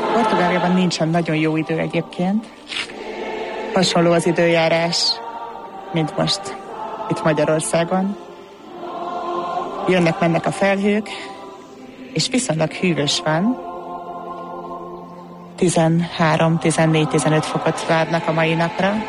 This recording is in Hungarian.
Portugáliában nincsen nagyon jó idő egyébként. Hasonló az időjárás, mint most itt Magyarországon. Jönnek-mennek a felhők, és viszonylag hűvös van. 13-14-15 fokot várnak a mai napra.